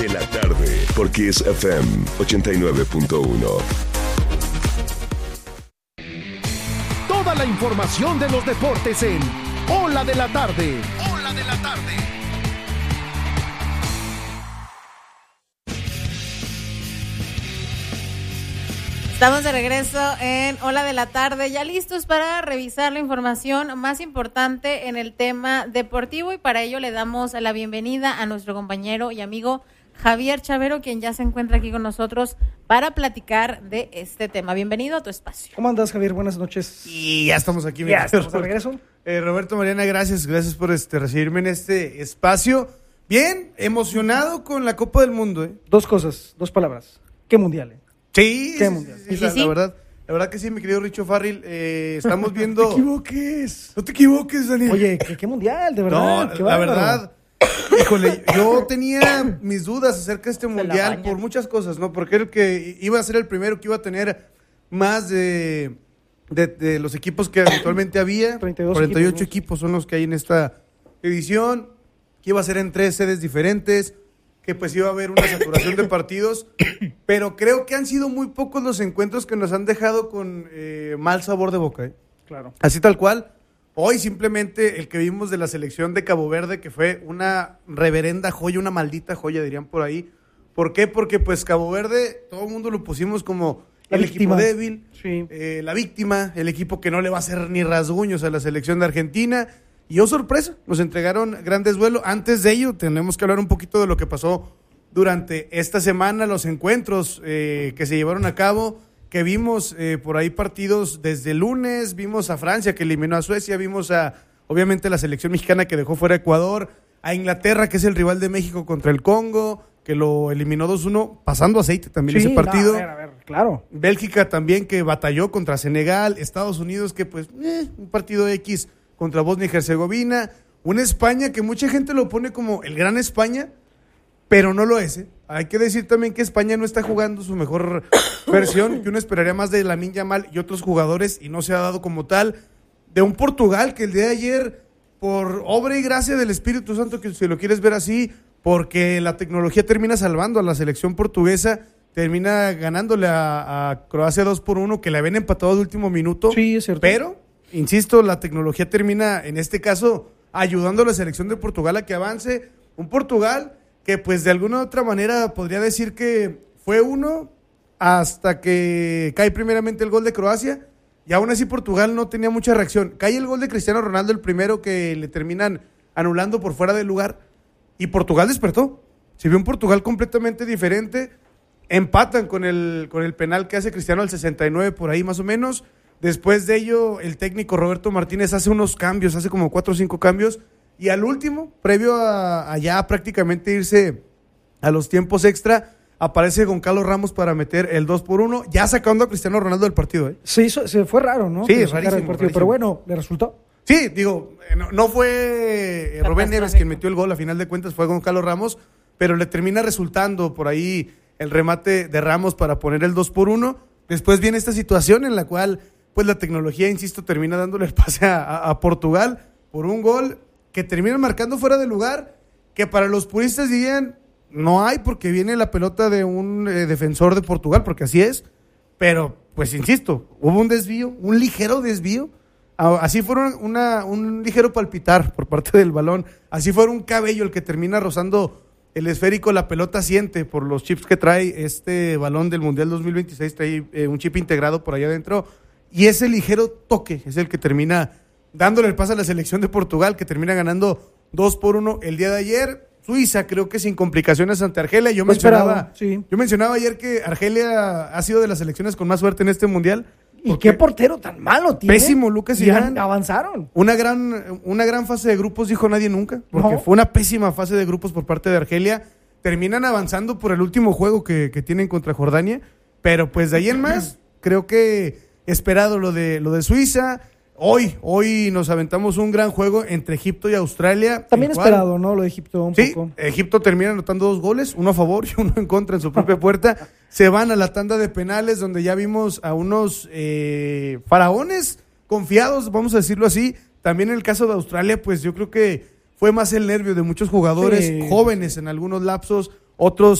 De la tarde, por Kiss FM 89.1. Toda la información de los deportes en Ola de la Tarde. Ola de la Tarde. Estamos de regreso en Ola de la Tarde, ya listos para revisar la información más importante en el tema deportivo, y para ello le damos la bienvenida a nuestro compañero y amigo Javier Chavero, quien ya se encuentra aquí con nosotros para platicar de este tema. Bienvenido a tu espacio. ¿Cómo andas, Javier? Buenas noches. Y ya estamos aquí. Ya estamos de regreso. Roberto, Mariana, gracias por recibirme en este espacio. Bien, emocionado con la Copa del Mundo. Dos cosas, dos palabras. ¿Qué mundial? Sí, ¿Qué mundial? Sí, la verdad que sí, mi querido Richo Farril. Estamos viendo... No te equivoques. No te equivoques, Daniel. Oye, ¿qué mundial? De verdad. No, la verdad... Híjole, yo tenía mis dudas acerca de este mundial por muchas cosas, ¿no? Porque era el que iba a ser el primero que iba a tener más de los equipos que habitualmente había. 48 equipos son los que hay en esta edición, que iba a ser en 3 sedes diferentes, que pues iba a haber una saturación de partidos, pero creo que han sido muy pocos los encuentros que nos han dejado con mal sabor de boca, ¿eh? Claro. Así tal cual. Hoy simplemente el que vimos de la selección de Cabo Verde, que fue una reverenda joya, una maldita joya, dirían por ahí. ¿Por qué? Porque pues Cabo Verde, todo el mundo lo pusimos como el equipo débil, sí. La víctima, el equipo que no le va a hacer ni rasguños a la selección de Argentina. Y oh, sorpresa, nos entregaron grandes duelos. Antes de ello, tenemos que hablar un poquito de lo que pasó durante esta semana, los encuentros que se llevaron a cabo, que vimos por ahí partidos desde el lunes, vimos a Francia que eliminó a Suecia, vimos obviamente la selección mexicana que dejó fuera a Ecuador, a Inglaterra, que es el rival de México contra el Congo, que lo eliminó 2-1, pasando aceite también ese partido. A ver, claro. Bélgica también, que batalló contra Senegal, Estados Unidos, que pues, un partido X contra Bosnia y Herzegovina, una España que mucha gente lo pone como el gran España, pero no lo es, ¿eh? Hay que decir también que España no está jugando su mejor versión, que uno esperaría más de Lamine Yamal y otros jugadores, y no se ha dado como tal. De un Portugal que el día de ayer, por obra y gracia del Espíritu Santo, que si lo quieres ver así, porque la tecnología termina salvando a la selección portuguesa, termina ganándole a Croacia 2-1, que le habían empatado de último minuto. Sí, es cierto. Pero, insisto, la tecnología termina, en este caso, ayudando a la selección de Portugal a que avance. Un Portugal que pues de alguna u otra manera podría decir que fue uno hasta que cae primeramente el gol de Croacia, y aún así Portugal no tenía mucha reacción. Cae el gol de Cristiano Ronaldo, el primero, que le terminan anulando por fuera del lugar, y Portugal despertó. Se vio un Portugal completamente diferente. Empatan con el penal que hace Cristiano al 69, por ahí más o menos. Después de ello, el técnico Roberto Martínez hace unos cambios, hace como 4 o 5 cambios, y al último, previo a ya prácticamente irse a los tiempos extra, aparece Goncalo Ramos para meter el 2-1, ya sacando a Cristiano Ronaldo del partido, ¿eh? Sí, se fue raro, ¿no? Sí, Que sacara rarísimo, el partido, rarísimo. pero bueno, ¿le resultó? Sí, digo, no fue Rubén Neves quien metió el gol, a final de cuentas fue Goncalo Ramos, pero le termina resultando por ahí el remate de Ramos para poner el 2-1. Después viene esta situación en la cual, pues la tecnología, insisto, termina dándole el pase a Portugal por un gol que terminan marcando fuera de lugar, que para los puristas dirían no hay, porque viene la pelota de un defensor de Portugal, porque así es, pero pues insisto, hubo un desvío, un ligero desvío, así fueron un ligero palpitar por parte del balón, así fuera un cabello el que termina rozando el esférico, la pelota siente por los chips que trae este balón del Mundial 2026, trae un chip integrado por allá adentro, y ese ligero toque es el que termina dándole el pase a la selección de Portugal, que termina ganando 2-1 el día de ayer. Suiza, creo que sin complicaciones ante Argelia. Yo mencionaba ayer que Argelia ha sido de las selecciones con más suerte en este mundial. ¿Y qué portero tan malo tiene? Pésimo, Lucas Iván. Avanzaron. Una gran fase de grupos, dijo nadie nunca, porque fue una pésima fase de grupos por parte de Argelia. Terminan avanzando por el último juego que tienen contra Jordania, pero pues de ahí en más, creo que esperado lo de Suiza. Hoy nos aventamos un gran juego entre Egipto y Australia. También esperado, ¿no? Lo de Egipto un poco. Egipto termina anotando 2 goles, uno a favor y uno en contra en su propia puerta. Se van a la tanda de penales, donde ya vimos a unos faraones confiados, vamos a decirlo así. También en el caso de Australia, pues yo creo que fue más el nervio de muchos jugadores jóvenes en algunos lapsos, otros